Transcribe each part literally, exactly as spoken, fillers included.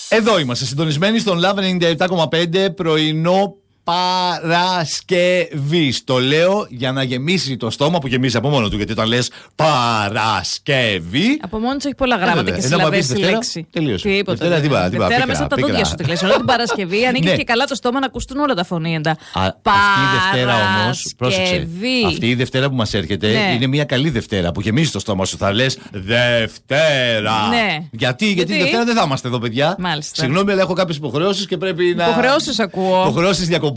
Εδώ είμαστε συντονισμένοι στον Love ενενήντα επτά κόμμα πέντε πρωινό Παρασκευή. Το λέω για να γεμίσει το στόμα που γεμίζει από μόνο του. Γιατί όταν λες Παρασκευή. Από μόνο του έχει πολλά γράμματα και συλλαβές στη λέξη. Τελείωσε. Τίποτα. Δευτέρα, τίποτα, τίποτα, Δευτέρα πίκρα, μέσα από τα πίκρα. δόντια σου τη λες. Όλη την Παρασκευή ανοίγει και καλά το στόμα να ακουστούν όλα τα φωνήεντα. Αυτή η Δευτέρα όμως, πρόσεξε. Αυτή η Δευτέρα που μας έρχεται Ναι. είναι μια καλή Δευτέρα που γεμίζει το στόμα σου. Θα λες Δευτέρα. Ναι. Γιατί, γιατί τη Δευτέρα δεν θα είμαστε εδώ, παιδιά. Μάλιστα. Συγγνώμη, αλλά έχω κάποιες υποχρεώσεις και πρέπει να. Υποχρεώσεις ακούω. Υποχρεώσεις διακοπών.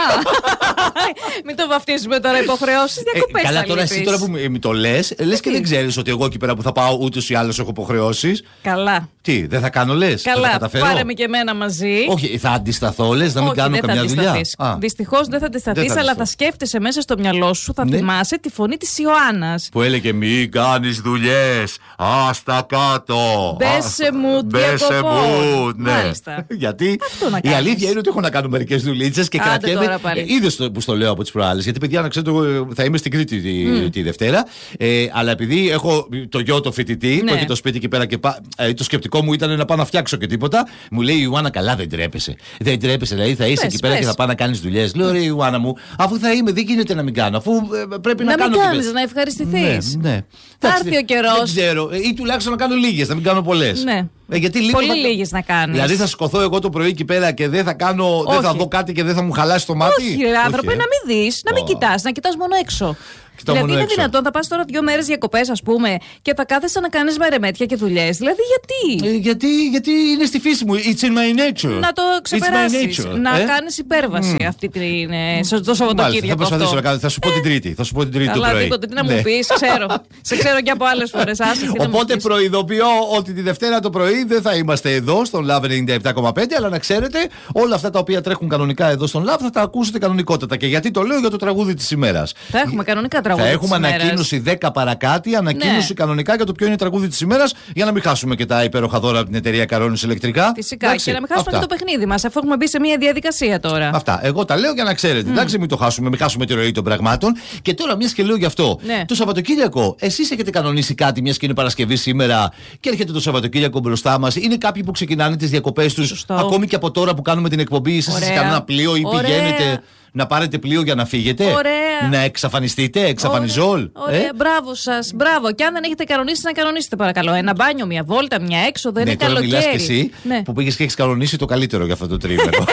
Μην το βαφτίζουμε τώρα υποχρεώσεις. Διακοπές. Ε, καλά, τώρα εσύ τώρα που μου το λες, λες και δεν ξέρεις ότι εγώ εκεί πέρα που θα πάω ούτως ή άλλως έχω υποχρεώσεις. Καλά. Τι, δεν θα κάνω λες. Καλά, θα πάρε με και εμένα μαζί. Όχι, θα αντισταθώ, λες, να μην Όχι, κάνω δεν καμιά θα δουλειά. Δυστυχώς δεν θα αντισταθείς, αλλά θα σκέφτεσαι μέσα στο μυαλό σου, θα Ναι. θυμάσαι τη φωνή της Ιωάννας. Που έλεγε μην κάνεις δουλειές, άστα κάτω. Μπες σε mood διακοπών. Ναι. Μάλιστα. Γιατί Αυτό να η κάνεις. αλήθεια είναι ότι έχω να κάνω μερικές δουλίτσες και Άντε κρατιέμαι. τώρα πάλι. Ε, είδες το, που στο λέω από τις προάλλες. Γιατί παιδιά, να ξέρετε, εγώ θα είμαι στην Κρήτη τη, Mm. τη Δευτέρα. Ε, αλλά επειδή έχω το γιο το φοιτητή, Ναι. που έχει το σπίτι εκεί πέρα και πά, ε, το σκεπτικό μου ήταν να πάω να φτιάξω και τίποτα, μου λέει η Ιωάννα, καλά δεν τρέπεσαι. Δεν τρέπεσαι, δηλαδή θα είσαι Πες, εκεί πέρα πες. και θα πάω να κάνεις δουλειές. Λέω ρε Ιωάννα μου, αφού θα είμαι, δεν γίνεται να μην κάνω. Αφού ε, πρέπει να, Να κάνω. μην τι κάνεις, πες. να ευχαριστηθείς. Ναι, ναι. Θα Εντάξει, έρθει ο καιρός. Δεν ξέρω. Ε, Ή τουλάχιστον να κάνω λίγες, να μην κάνω πολλές. Ναι. Ε, γιατί λίγο Πολύ θα... λίγες να κάνεις. Δηλαδή θα σκοθώ εγώ το πρωί εκεί πέρα και δεν θα κάνω, δεν θα Όχι. δω κάτι και δεν θα μου χαλάσει το μάτι. Όχι, ρε άνθρωπε, ε. να μην δεις, να μην Ω. κοιτάς, να κοιτάς μόνο έξω. Κοιτάω Δηλαδή μόνο είναι έξω. δυνατόν, θα πας τώρα δύο μέρες διακοπές, ας πούμε, και θα κάθεσαι να κάνεις μερεμέτια και δουλειές. Δηλαδή γιατί. Ε, γιατί, γιατί είναι στη φύση μου. It's in my nature. Να το ξεπεράσεις. It's my nature. Να ε? κάνεις υπέρβαση Mm. αυτή την, ε, στο- το Μάλιστα, θα Σαββατοκύριακο προσπαθήσω αυτό. να κάνω. Θα σου πω την Τρίτη. Θα σου πω την Τρίτη το Καλά, πρωί. τίποτε, τι να Ναι. μου πεις, ξέρω. Σε ξέρω και από άλλες φορές. Άσε, τι να μου Οπότε πεις. προειδοποιώ ότι τη Δευτέρα το πρωί δεν θα είμαστε εδώ στον Love ενενήντα επτά κόμμα πέντε, αλλά να ξέρετε όλα αυτά τα οποία τρέχουν κανονικά εδώ στον Love θα τα ακούσετε κανονικότατα. Και γιατί το λέω, για το τραγούδι της ημέρας. Θα έχουμε κανονικά τραγούδια. Θα έχουμε της ημέρας. ανακοίνωση δέκα παρακάτι, ανακοίνωση Ναι. κανονικά για το ποιο είναι τραγούδι της ημέρας, για να μην χάσουμε και τα υπέροχα δώρα από την εταιρεία Καρόνης Ηλεκτρικά. Φυσικά. Εντάξει, Και να μην χάσουμε αυτά. και το παιχνίδι μας, αφού έχουμε μπει σε μια διαδικασία τώρα. Αυτά. Εγώ τα λέω για να ξέρετε. Mm. Εντάξει, μην το χάσουμε, μην χάσουμε τη ροή των πραγμάτων. Και τώρα, μια και λέω γι' αυτό. Ναι. Το Σαββατοκύριακο, εσείς έχετε κανονίσει κάτι, μια και είναι Παρασκευή σήμερα και έρχεται το Σαββατοκύριακο μπροστά μας. Είναι κάποιοι που ξεκινάνε τις διακοπές τους, Σωστό. ακόμη και από τώρα που κάνουμε την εκπομπή. Είστε σε Ωραία. κανένα πλοίο ή Ωραία. πηγαίνετε να πάρετε πλοίο για να φύγετε. Ωραία. Να εξαφανιστείτε, εξαφανιζόλ. Ωραία, Ε? μπράβο σας, μπράβο. Και αν δεν έχετε κανονίσει, να κανονίσετε παρακαλώ. Ένα μπάνιο, μια βόλτα, μια έξοδο, Ναι, είναι τώρα καλοκαίρι. μιλάς και εσύ Ναι. που πήγες και έχεις κανονίσει το καλύτερο για αυτό το τρίμηνο.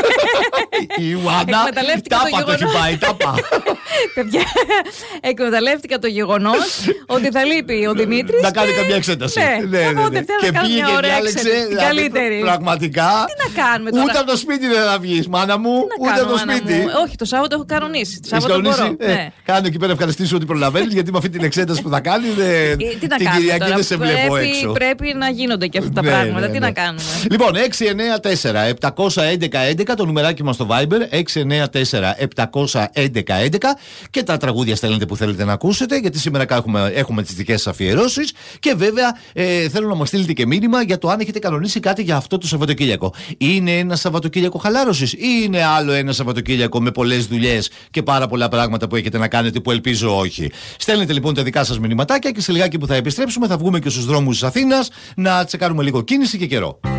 Η Ιωάννα Εκμεταλλεύτηκα το τάπα το έχει γεγονός. πάει, τάπα. Παιδιά, εκμεταλλεύτηκα το γεγονός ότι θα λείπει ο Δημήτρης. Να κάνει και- καμιά εξέταση. Ναι, ναι, εγώ ναι. Δευτέρα Και θα κάνω πήγε μια και ωραία διάλεξε. εξέταση, την δηλαδή, καλύτερη. Πραγματικά. Τι να κάνουμε τώρα. Ούτε από το σπίτι δεν θα βγει, μάνα μου. Τι να Ούτε κάνω, από το μάνα σπίτι. μου. Όχι, το Σάββατο έχω κανονίσει. Το Έχεις Σάββατο κανονίσει? μπορώ. Ε, Ναι. Κάνε εκεί πέρα, ευχαριστήσω ότι προλαβαίνει, γιατί με αυτή την εξέταση που θα κάνει δεν- Ε, Τι να την κάνουμε Κυριακή τώρα. δεν σε βλέπω Πρέπει- έξω. Πρέπει να γίνονται και αυτά τα Ναι, πράγματα. ναι, Τι ναι. να κάνουμε. Λοιπόν, έξι εννιά τέσσερα επτακόσια έντεκα έντεκα το νουμεράκι μας στο Viber. έξι εννιά τέσσερα επτακόσια έντεκα έντεκα και τα τραγούδια στέλνετε που θέλετε να ακούσετε, γιατί σήμερα έχουμε, έχουμε τις δικές σας αφιερώσεις. Και βέβαια ε, θέλω να μας στείλετε και μήνυμα για το αν έχετε κανονίσει κάτι για αυτό το Σαββατοκύριακο. Είναι ένα Σαββατοκύριακο χαλάρωσης ή είναι άλλο ένα Σαββατοκύριακο με πολλές δουλειές και πάρα πολλά πράγματα που έχετε να κάνετε, που ελπίζω όχι. Στέλνετε λοιπόν τα δικά σας μηνυματάκια και σε λιγάκι που θα επιστρέψουμε θα βγούμε και στους δρόμους της Αθήνας να τσεκάρουμε λίγο κίνηση και καιρό.